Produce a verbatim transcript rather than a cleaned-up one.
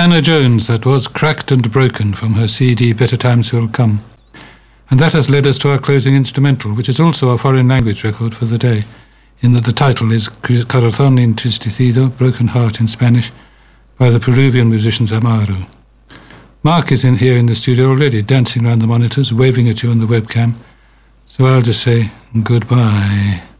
Anna Jones, that was, Cracked and Broken, from her C D Better Times Will Come. And that has led us to our closing instrumental, which is also a foreign language record for the day, in that the title is Corazón Entristecido, Broken Heart in Spanish, by the Peruvian musicians Amaru. Mark is in here in the studio already, dancing around the monitors, waving at you on the webcam. So I'll just say goodbye.